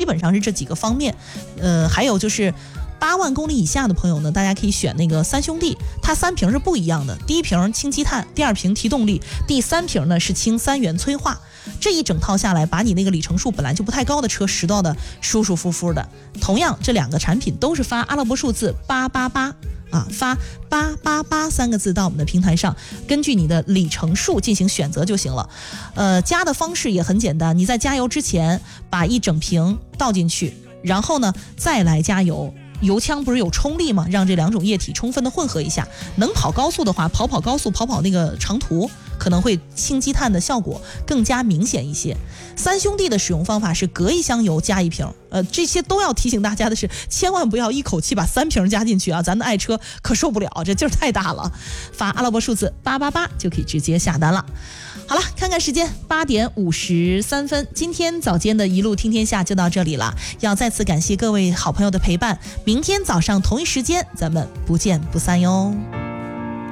本上是这几个方面。还有就是8万公里以下的朋友呢，大家可以选那个3兄弟，它3瓶是不一样的。第1瓶氢积碳，第2瓶提动力，第3瓶呢是氢3元催化。这一整套下来，把你那个里程数本来就不太高的车拾到的舒舒服服的。同样，这2个产品都是发阿拉伯数字888啊，发8883个字到我们的平台上，根据你的里程数进行选择就行了。加的方式也很简单，你在加油之前把1整瓶倒进去，然后呢再来加油。油枪不是有冲力吗？让这2种液体充分的混合一下。能跑高速的话，跑高速，跑那个长途，可能会氢积碳的效果更加明显一些。3兄弟的使用方法是隔1箱油加1瓶。这些都要提醒大家的是，千万不要一口气把3瓶加进去啊！咱的爱车可受不了，这劲儿太大了。发阿拉伯数字888就可以直接下单了。好了，看看时间，8点53分。今天早间的一路听天下就到这里了，要再次感谢各位好朋友的陪伴。明天早上同一时间，咱们不见不散哟。